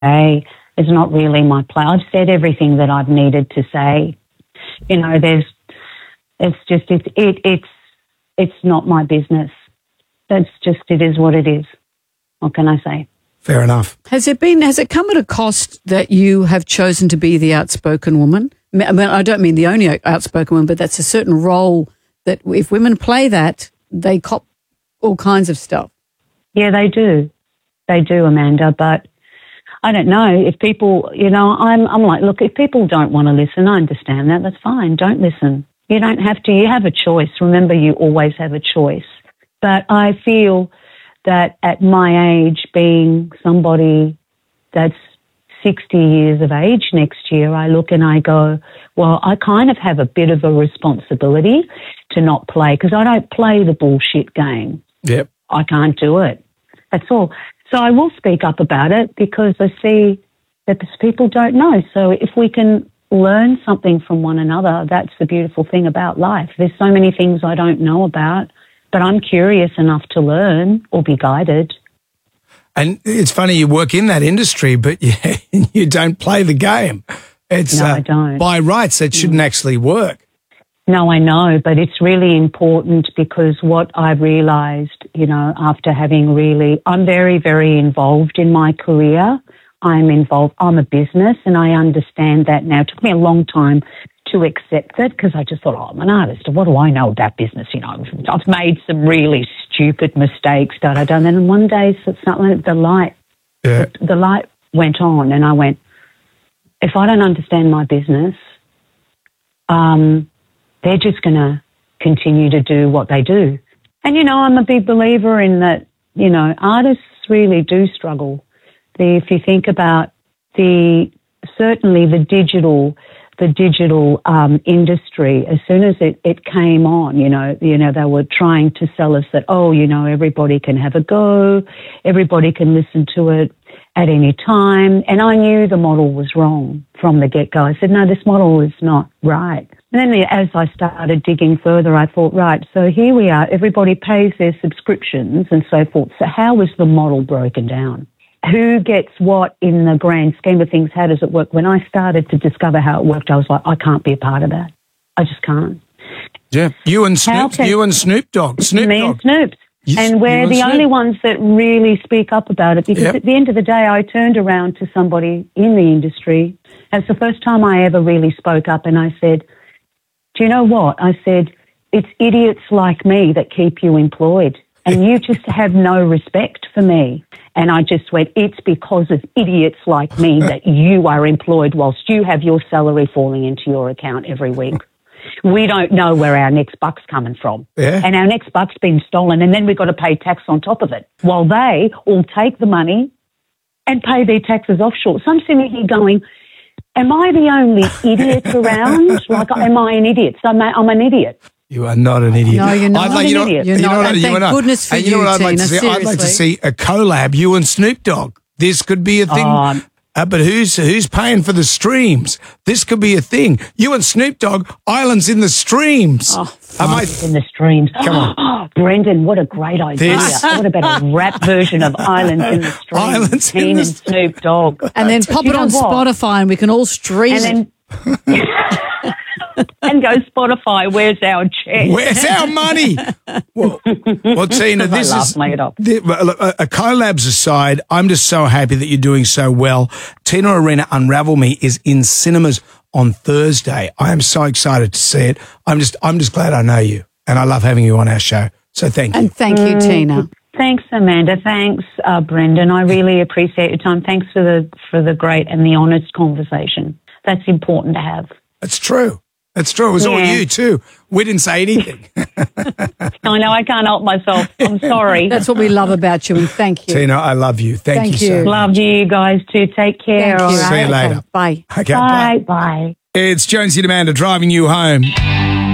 is not really my play. I've said everything that I've needed to say. You know, it's not my business. It is what it is. What can I say? Fair enough. Has it come at a cost that you have chosen to be the outspoken woman? I mean, I don't mean the only outspoken woman, but that's a certain role that if women play that, they cop all kinds of stuff. Yeah, they do. They do, Amanda, but I don't know if people, you know, I'm like, look, if people don't want to listen, I understand that. That's fine. Don't listen. You don't have to. You have a choice. Remember, you always have a choice. But I feel that at my age, being somebody that's 60 years of age next year, I look and I go, well, I kind of have a bit of a responsibility to not play, because I don't play the bullshit game. Yep. I can't do it. That's all. So I will speak up about it because I see that people don't know. So if we can learn something from one another, that's the beautiful thing about life. There's so many things I don't know about, but I'm curious enough to learn or be guided. And it's funny, you work in that industry, but you don't play the game. No, I don't. By rights, it shouldn't actually work. No, I know, but it's really important because what I realised, you know, after having I'm very, very involved in my career. I'm a business and I understand that now. It took me a long time to accept it because I just thought, oh, I'm an artist. What do I know about business? You know, I've made some really stupid mistakes that I've done. And one day the light went on and I went, if I don't understand my business, they're just going to continue to do what they do. And, you know, I'm a big believer in that, you know, artists really do struggle. If you think about certainly the digital industry, as soon as it came on, you know, they were trying to sell us that, oh, you know, everybody can have a go, everybody can listen to it at any time. And I knew the model was wrong from the get-go. I said, no, this model is not right. And then as I started digging further, I thought, right, so here we are, everybody pays their subscriptions and so forth. So how is the model broken down? Who gets what in the grand scheme of things? How does it work? When I started to discover how it worked, I was like, I can't be a part of that. I just can't. Yeah, you and Snoop Dogg. Me and Snoop. And we're the only ones that really speak up about it because at the end of the day, I turned around to somebody in the industry. It's the first time I ever really spoke up and I said, do you know what? I said, it's idiots like me that keep you employed and you just have no respect for me. And I just went, it's because of idiots like me that you are employed whilst you have your salary falling into your account every week. We don't know where our next buck's coming from. Yeah. And our next buck's been stolen and then we've got to pay tax on top of it while they all take the money and pay their taxes offshore. So I'm sitting here going, am I the only idiot around? Like, am I an idiot? So I'm an idiot. You are not an idiot. No, you're not an idiot. You're not. And thank goodness for you, I'd like to see? I'd like to see a collab, you and Snoop Dogg. This could be a thing. But who's paying for the streams? This could be a thing. You and Snoop Dogg, Islands in the Streams. In the Streams. Come on. Brendan, what a great idea. What about a rap version of Islands in the Streams? Islands in the Snoop Dogg. And then pop it on Spotify and we can all stream it. And go Spotify, where's our check? Where's our money? Well, Tina, this is a collabs aside. I'm just so happy that you're doing so well. Tina Arena Unravel Me is in cinemas on Thursday. I am so excited to see it. I'm just glad I know you, and I love having you on our show. So thank you. And thank you, Tina. Thanks, Amanda. Thanks, Brendan. I really appreciate your time. Thanks for the great and the honest conversation. That's important to have. That's true. That's true. It was all you too. We didn't say anything. I know. I can't help myself. I'm sorry. That's what we love about you, and thank you. Tina, I love you. Thank you so much. Love you guys too. Take care. Thank you. See you later. Bye. Okay, bye. It's Jonesy and Amanda driving you home.